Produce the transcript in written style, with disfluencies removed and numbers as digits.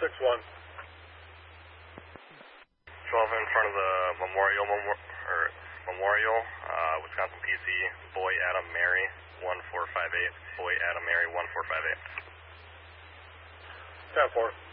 6-1. 12 in front of the Memorial, Wisconsin PC, Boy Adam Mary 1458, Boy Adam Mary 1458. 10-4.